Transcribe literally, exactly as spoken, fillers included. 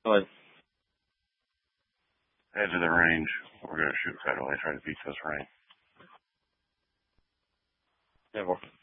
But Edge of the range. We're gonna shoot right away. Try to beat this rain. never.